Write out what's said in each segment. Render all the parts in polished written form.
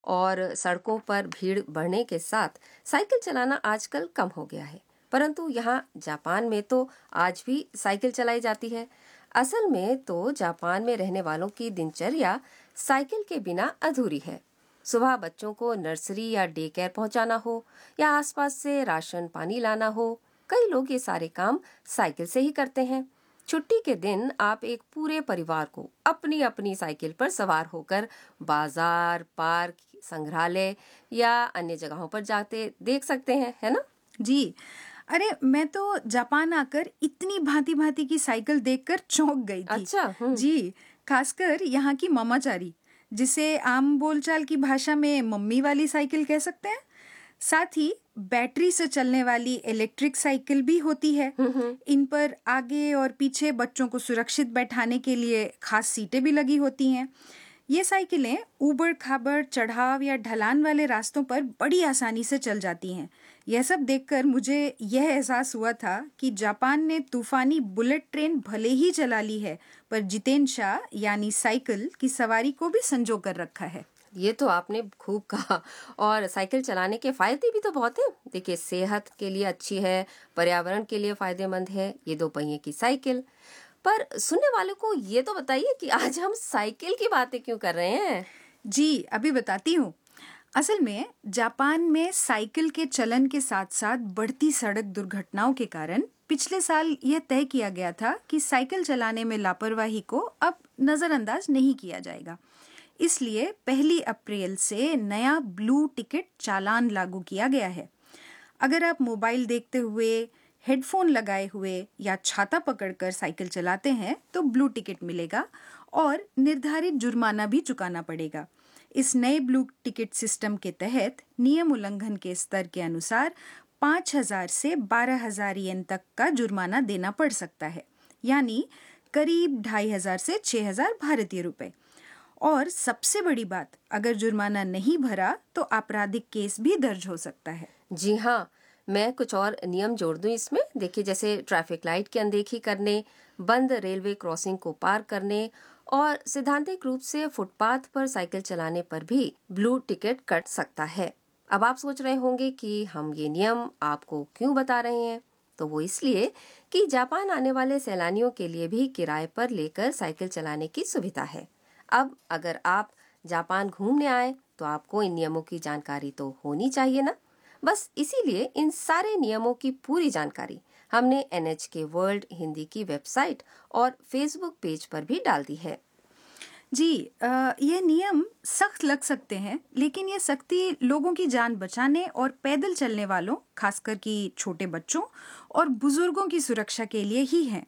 और सड़कों पर भीड़ बढ़ने के साथ साइकिल चलाना आजकल कम हो गया है। परंतु यहाँ जापान में तो आज भी साइकिल चलाई जाती है। असल में तो जापान में रहने वालों की दिनचर्या साइकिल के बिना अधूरी है। सुबह बच्चों को नर्सरी या डे केयर पहुंचाना हो या आसपास से राशन पानी लाना हो, कई लोग ये सारे काम साइकिल से ही करते हैं। छुट्टी के दिन आप एक पूरे परिवार को अपनी अपनी साइकिल पर सवार होकर बाजार, पार्क, संग्रहालय या अन्य जगहों पर जाते देख सकते हैं, है ना? जी। अरे मैं तो जापान आकर इतनी भांति भांति की साइकिल देखकर चौंक गई थी। अच्छा। जी, खासकर यहाँ की मामाचारी, जिसे आम बोलचाल की भाषा में मम्मी वाली साइकिल कह सकते हैं। साथ ही बैटरी से चलने वाली इलेक्ट्रिक साइकिल भी होती है। इन पर आगे और पीछे बच्चों को सुरक्षित बैठाने के लिए खास सीटें भी लगी होती हैं। ये साइकिलें ऊबड़ खाबड़ चढ़ाव या ढलान वाले रास्तों पर बड़ी आसानी से चल जाती हैं। यह सब देखकर मुझे यह एहसास हुआ था कि जापान ने तूफानी बुलेट ट्रेन भले ही चला ली है, पर जितेंशा यानी साइकिल की सवारी को भी संजो कर रखा है। ये तो आपने खूब कहा। और साइकिल चलाने के फायदे भी तो बहुत हैं। देखिए, सेहत के लिए अच्छी है, पर्यावरण के लिए फायदेमंद है ये दो पहिए की साइकिल। पर सुनने वालों को ये तो बताइए कि आज हम साइकिल की बातें क्यों कर रहे हैं? जी, अभी बताती हूँ। असल में जापान में साइकिल के चलन के साथ साथ बढ़ती सड़क दुर्घटनाओं के कारण पिछले साल यह तय किया गया था कि साइकिल चलाने में लापरवाही को अब नजरअंदाज नहीं किया जाएगा। इसलिए 1 अप्रैल से नया ब्लू टिकट चालान लागू किया गया है। अगर आप मोबाइल देखते हुए, हेडफोन लगाए हुए या छाता पकड़कर साइकिल चलाते हैं तो ब्लू टिकट मिलेगा और निर्धारित जुर्माना भी चुकाना पड़ेगा। इस नए ब्लू टिकट सिस्टम के तहत नियम उल्लंघन के स्तर के अनुसार 5,000 से 12,000 येन तक का जुर्माना देना पड़ सकता है, यानी करीब 2,500 से 6,000 भारतीय रुपए। और सबसे बड़ी बात, अगर जुर्माना नहीं भरा तो आपराधिक केस भी दर्ज हो सकता है। जी हाँ, मैं कुछ और नियम जोड़ दूं इसमें। देखिए, जैसे ट्रैफिक लाइट की अनदेखी करने, बंद रेलवे क्रॉसिंग को पार करने और सैद्धांतिक रूप से फुटपाथ पर साइकिल चलाने पर भी ब्लू टिकट कट सकता है। अब आप सोच रहे होंगे कि हम ये नियम आपको क्यों बता रहे हैं। तो वो इसलिए कि जापान आने वाले सैलानियों के लिए भी किराए पर लेकर साइकिल चलाने की सुविधा है। अब अगर आप जापान घूमने आए तो आपको इन नियमों की जानकारी तो होनी चाहिए ना। बस इसीलिए इन सारे नियमों की पूरी जानकारी हमने NHK वर्ल्ड हिंदी की वेबसाइट और फेसबुक पेज पर भी डाल दी है। जी, ये नियम सख्त लग सकते हैं, लेकिन ये सख्ती लोगों की जान बचाने और पैदल चलने वालों, खासकर कि छोटे बच्चों और बुजुर्गों की सुरक्षा के लिए ही है।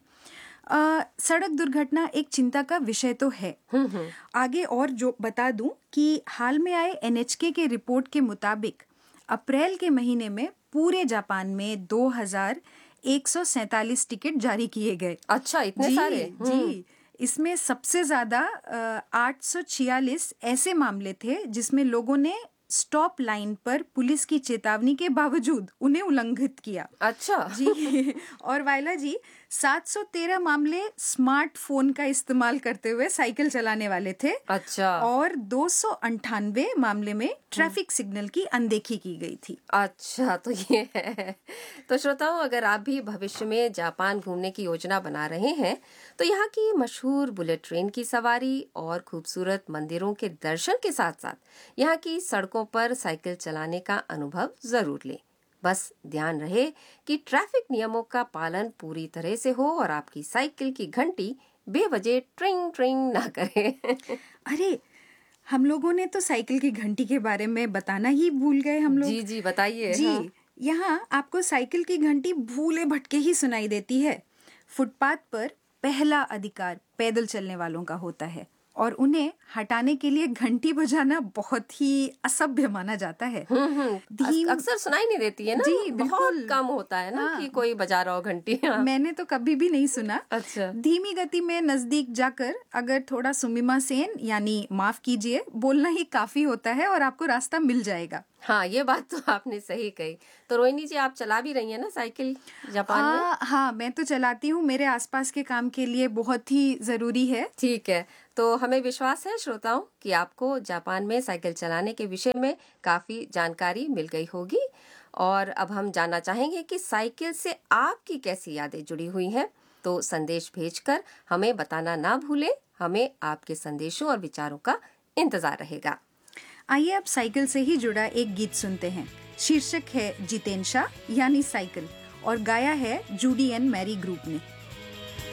सड़क दुर्घटना एक चिंता का विषय तो है। आगे और जो बता दूं कि हाल में आए NHK के रिपोर्ट के मुताबिक अप्रैल के महीने में पूरे जापान में 2,147 टिकट जारी किए गए। अच्छा, इतने सारे? जी, इसमें सबसे ज्यादा 846 ऐसे मामले थे जिसमें लोगों ने स्टॉप लाइन पर पुलिस की चेतावनी के बावजूद उन्हें उल्लंघित किया। अच्छा। जी, और वायला जी, 713 मामले स्मार्टफोन का इस्तेमाल करते हुए साइकिल चलाने वाले थे। अच्छा। और 298 मामले में ट्रैफिक सिग्नल की अनदेखी की गई थी। अच्छा, तो ये है। तो श्रोताओं, अगर आप भी भविष्य में जापान घूमने की योजना बना रहे हैं तो यहाँ की मशहूर बुलेट ट्रेन की सवारी और खूबसूरत मंदिरों के दर्शन के साथ साथ यहाँ की सड़कों पर साइकिल चलाने का अनुभव जरूर लें। बस ध्यान रहे कि ट्रैफिक नियमों का पालन पूरी तरह से हो और आपकी साइकिल की घंटी बेवजह ट्रिंग ट्रिंग ना करे। अरे, हम लोगों ने तो साइकिल की घंटी के बारे में बताना ही भूल गए हम लोग। जी जी, बताइए। जी, हाँ। यहाँ आपको साइकिल की घंटी भूले भटके ही सुनाई देती है। फुटपाथ पर पहला अधिकार पैदल चलने वालों का होता है और उन्हें हटाने के लिए घंटी बजाना बहुत ही असभ्य माना जाता है। अक्सर सुनाई नहीं देती है ना। जी, बहुत कम होता है ना। हाँ। कि कोई बजा रहा हो घंटी। हाँ। मैंने तो कभी भी नहीं सुना। अच्छा। धीमी गति में नजदीक जाकर अगर थोड़ा सुमिमा सेन यानी माफ कीजिए बोलना ही काफी होता है और आपको रास्ता मिल जाएगा। हाँ, ये बात तो आपने सही कही। तो रोहिणी जी, आप चला भी रही हैं ना साइकिल जापान में? हाँ, मैं तो चलाती हूँ, मेरे आसपास के काम के लिए बहुत ही ज़रूरी है। ठीक है। तो हमें विश्वास है श्रोताओं कि आपको जापान में साइकिल चलाने के विषय में काफी जानकारी मिल गई होगी। और अब हम जानना चाहेंगे कि साइकिल से आपकी कैसी यादें जुड़ी हुई हैं। तो संदेश भेजकर हमें बताना ना भूलें। हमें आपके संदेशों और विचारों का इंतजार रहेगा। आइए अब साइकिल से ही जुड़ा एक गीत सुनते हैं। शीर्षक है जितेंशा यानी साइकिल और गाया है जूडी एंड मैरी ग्रुप ने।